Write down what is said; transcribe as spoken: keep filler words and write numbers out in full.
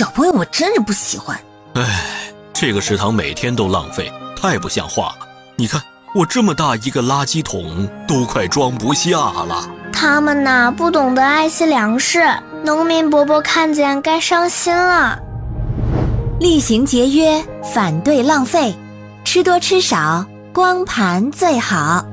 小朋友我真是不喜欢。 唉，这个食堂每天都浪费，太不像话了。你看我这么大一个垃圾桶都快装不下了。 他们呐不懂得爱惜粮食，农民伯伯看见该伤心了。 厉行节约，反对浪费，吃多吃少，光盘最好。